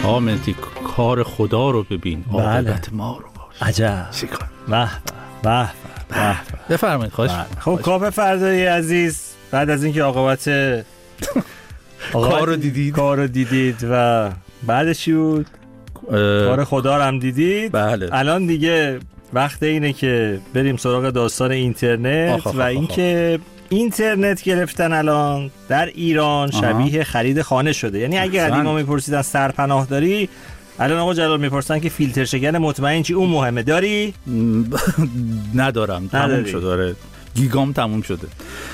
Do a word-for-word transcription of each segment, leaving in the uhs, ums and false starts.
آقا مهدی کار خدا رو ببین، عاقبت ما رو باش. عجب. چیکار؟ به به به. بفرمایید. خواهش. خب کاوه فردایی عزیز، بعد از اینکه عاقبت کار رو دیدید کار رو دیدید و بعدش چی بود؟ کار خدا رو هم دیدید. بله. الان دیگه وقت اینه که بریم سراغ داستان اینترنت آخ آخ و اینکه اینترنت گرفتن الان در ایران شبیه خرید خانه شده. یعنی اگه قدیما میپرسیدن سرپناه داری، الان آقا جلال میپرسن که فیلتر شکن مطمئن چی اون مهمه داری؟ ندارم، تموم شد. داره گیگام تموم شده.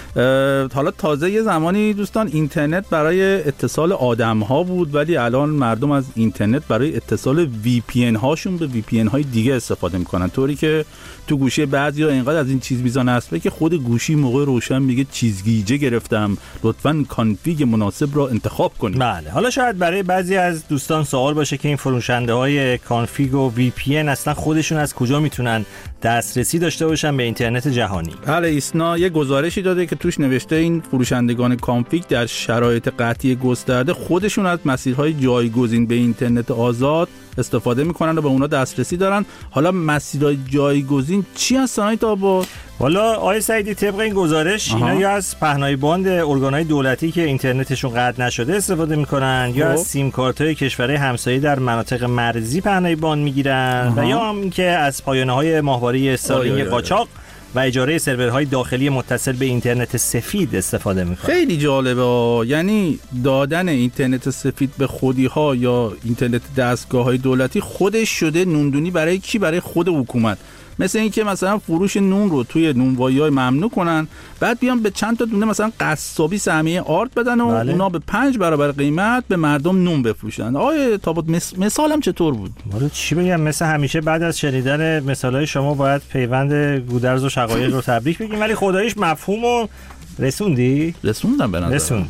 حالا تازه یه زمانی دوستان اینترنت برای اتصال آدم ها بود، ولی الان مردم از اینترنت برای اتصال وی پی ان هاشون به وی پی ان های دیگه استفاده میکنن، طوری که تو گوشی بعضیا اینقدر از این چیز میزان هست که خود گوشی موقع روشن میگه چیزگیجه گرفتم، لطفاً کانفیگ مناسب را انتخاب کنید. بله. حالا شاید برای بعضی از دوستان سوال باشه که این فروشنده های کانفیگ و وی پی ان اصلا خودشون از کجا میتونن دسترسی داشته باشن به اینترنت جهانی؟ بله، ایسنا یه گزارشی داده که توش نوشته این فروشندگان کانفیگ در شرایط قطعی گسترده خودشون از مسیرهای جایگزین به اینترنت آزاد استفاده میکنن و به اونا دسترسی دارن. حالا مسیرهای جایگزین چی هستن تا با؟ والا آقای سعیدی، طبق این گزارش آها. اینا یا از پهنای باند ارگانهای دولتی که اینترنتشون قطع نشده استفاده میکنن، یا از سیم کارت‌های کشورهای همسایه در مناطق مرزی پهنای باند میگیرن، و یا هم که از پایانه‌های ماهواره استارلینک قاچاق و اجاره سرورهای داخلی متصل به اینترنت سفید استفاده میکنه. خیلی جالبه. یعنی دادن اینترنت سفید به خودی‌ها یا اینترنت دستگاه‌های دولتی خودش شده نوندونی برای کی؟ برای خود حکومت. مثل این که مثلا فروش نون رو توی نونوایی‌های ممنوع کنن، بعد بیان به چند تا دونه مثلا قصابی سهمیه آرد بدن و بله. اونا به پنج برابر قیمت به مردم نون بفروشن. آیه تابوت مس... مثالم چطور بود؟ ولی چی بگم، مثل همیشه بعد از شنیدن مثالای شما باید پیوند گودرز و شقایق رو تبریک بگیم، ولی خداییش مفهومو رسوندی؟ رسوندم به نظر. رسوند.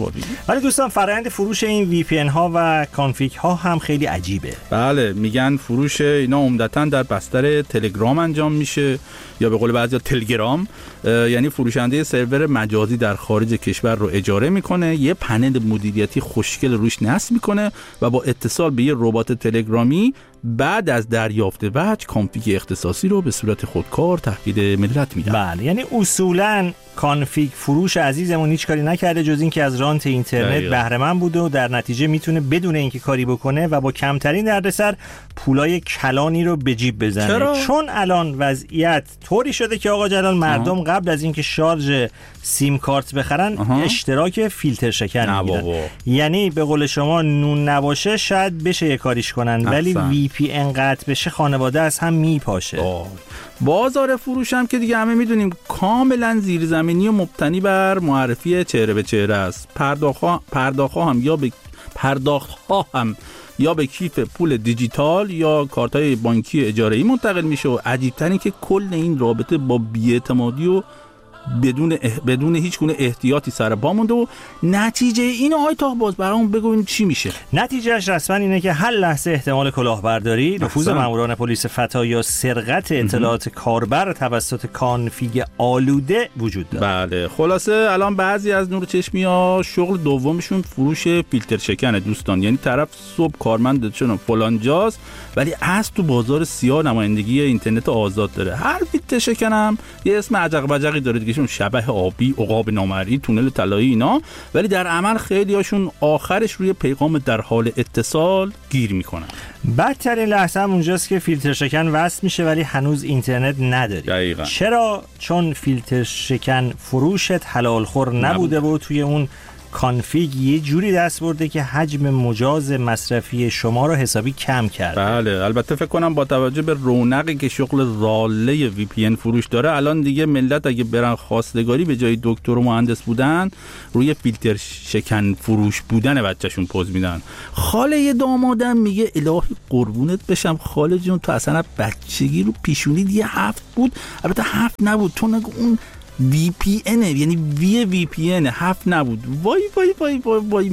ولی دوستان فرآیند فروش این وی پی ان ها و کانفیگ ها هم خیلی عجیبه. بله، میگن فروش اینا عمدتاً در بستر تلگرام انجام میشه، یا به قول بعضیا تلگرام. یعنی فروشنده سرور مجازی در خارج کشور رو اجاره میکنه، یه پنل مدیریتی خوشگل روش نصب میکنه و با اتصال به یه ربات تلگرامی بعد از دریافت وجه کانفیگ اختصاصی رو به صورت خودکار تحویل ملت میدن. بله، یعنی اصولاً کانفیگ فروش عزیزمون هیچ کاری نکرده جز این که از رانت اینترنت بهره مند بوده و در نتیجه میتونه بدون اینکه کاری بکنه و با کمترین دردسر پولای کلانی رو به جیب بزنه. چرا؟ چون الان وضعیت طوری شده که آقا جلال مردم آه. قبل از اینکه شارژ سیم کارت بخرن آه. اشتراک فیلتر شکن میگیرن. یعنی به قول شما نون نباشه شاید بشه یه کاریش کنن، ولی وی پی ان قطع بشه خانواده از هم میپاشه. آه. بازار فروش هم که دیگه همه میدونیم کاملا زیرزمینی و مبتنی بر معرفی چهره به چهره است. پرداخت پرداخت هم یا به پرداخت ها هم یا به کیف پول دیجیتال یا کارت‌های بانکی اجاره‌ای منتقل میشه و عجیب‌تر این که کل این رابطه با بی‌اعتمادی و بدون اح... بدون هیچ گونه احتیاطی سر پا مونده و نتیجه این آقای تاهباز برامون بگوین چی میشه؟ نتیجهش رسما اینه که هر لحظه احتمال کلاهبرداری، نفوذ ماموران پلیس فتا یا سرقت اطلاعات کاربر توسط کانفیگ آلوده وجود داره. بله، خلاصه الان بعضی از نور چشمی‌ها شغل دومشون فروش فیلتر شکن دوستان. یعنی طرف صبح کارمند چون فلان جاست ولی از تو بازار سیاه نمایندگی اینترنت آزاد داره. هر فیلتر شکنم یه اسم عجق بجقی داره دیگه، شبح آبی، عقاب نامرئی، تونل طلایی اینا، ولی در عمل خیلی هاشون آخرش روی پیغام در حال اتصال گیر میکنن. بدترین لحظه هم اونجاست که فیلتر شکن وصل میشه ولی هنوز اینترنت نداری. دقیقا. چرا؟ چون فیلتر شکن فروشت حلال خور نبوده و توی اون کانفیگ یه جوری دست برده که حجم مجاز مصرفی شما رو حسابی کم کرده. بله، البته فکر کنم با توجه به رونقی که شغل راله وی پی ان فروش داره، الان دیگه ملت اگه برن خواستگاری به جای دکتر و مهندس بودن روی فیلتر شکن فروش بودن بچه‌شون پوز میدن. خاله یه دامادم میگه الهی قربونت بشم خاله جون، تو اصلا بچگی رو پیشونید یه هفت بود، البته هفت نبود، تو نگو اون وی پی ان، یعنی وی وی پی ان هفت نبود. وای وای وای وای, وای.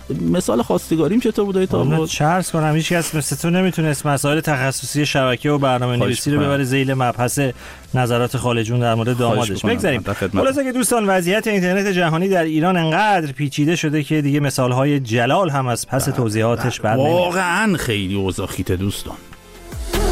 مثال خواستگاریم چطور بود تا بود؟ چرس کنم هیچ کس مثل تو نمیتونست مسائل تخصصی شبکه و برنامه‌نویسی رو ببره ذیل مبحث نظرات خالجون در مورد دامادش. بگذاریم. خلاصه که دوستان وضعیت اینترنت جهانی در ایران انقدر پیچیده شده که دیگه مثال‌های جلال هم از پس توضیحاتش بر نمیاد. واقعا خیلی اوضاع خیته دوستان.